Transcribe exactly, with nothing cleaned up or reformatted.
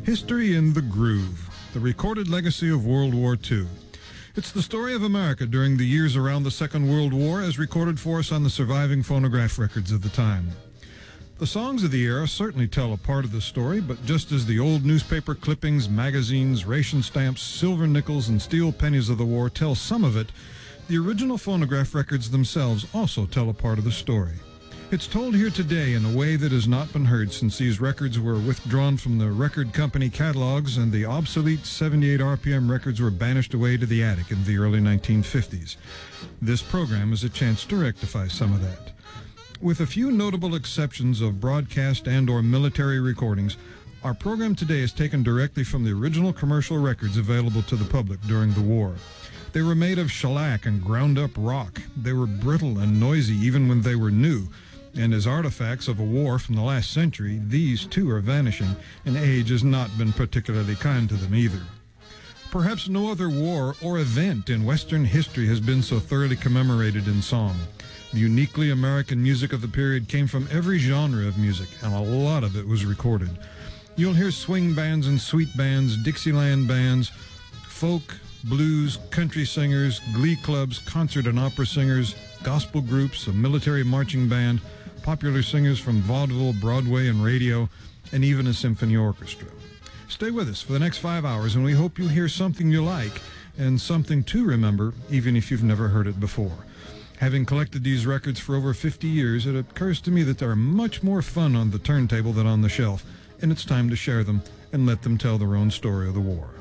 History in the Groove, the recorded legacy of World War Two. It's the story of America during the years around the Second World War as recorded for us on the surviving phonograph records of the time. The songs of the era certainly tell a part of the story, but just as the old newspaper clippings, magazines, ration stamps, silver nickels, and steel pennies of the war tell some of it, the original phonograph records themselves also tell a part of the story. It's told here today in a way that has not been heard since these records were withdrawn from the record company catalogs and the obsolete seventy-eight R P M records were banished away to the attic in the early nineteen fifties. This program is a chance to rectify some of that. With a few notable exceptions of broadcast and or military recordings, our program today is taken directly from the original commercial records available to the public during the war. They were made of shellac and ground-up rock. They were brittle and noisy even when they were new. And as artifacts of a war from the last century, these too are vanishing, and age has not been particularly kind to them either. Perhaps no other war or event in Western history has been so thoroughly commemorated in song. The uniquely American music of the period came from every genre of music, and a lot of it was recorded. You'll hear swing bands and sweet bands, Dixieland bands, folk, blues, country singers, glee clubs, concert and opera singers, gospel groups, a military marching band, popular singers from vaudeville, Broadway, and radio, and even a symphony orchestra. Stay with us for the next five hours, and we hope you'll hear something you like and something to remember, even if you've never heard it before. Having collected these records for over fifty years, it occurs to me that they're much more fun on the turntable than on the shelf, and it's time to share them and let them tell their own story of the war.